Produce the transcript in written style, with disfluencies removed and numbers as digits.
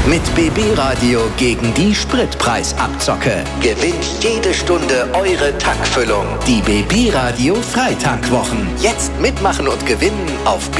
Mit BB Radio gegen die Spritpreisabzocke. Gewinnt jede Stunde eure Tankfüllung. Die BB Radio Freitankwochen. Jetzt mitmachen und gewinnen auf